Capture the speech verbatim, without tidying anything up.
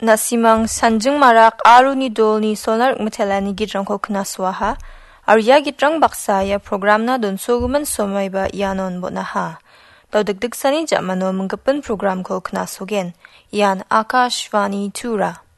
nasimang sanjung marak aru ni dol ni sonar metelani gidrangko knaswaha arya gidrang baksa ya programna don soguman somaiba yanon bonaha daudagdagsani jamano menggepen program ko knasogen yan Akashvani Tura.